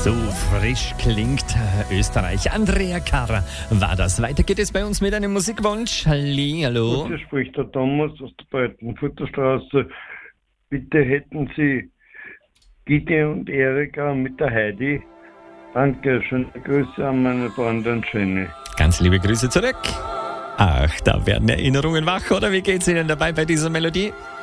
So frisch klingt Österreich. Andrea Carra war das. Weiter geht es bei uns mit einem Musikwunsch. Hallo. Hier spricht der Thomas aus der Breitenfurterstraße. Bitte hätten Sie Gideon und Erika mit der Heidi. Danke, schöne Grüße an meine Freundin Jenny. Ganz liebe Grüße zurück. Ach, da werden Erinnerungen wach, oder wie geht's Ihnen dabei bei dieser Melodie?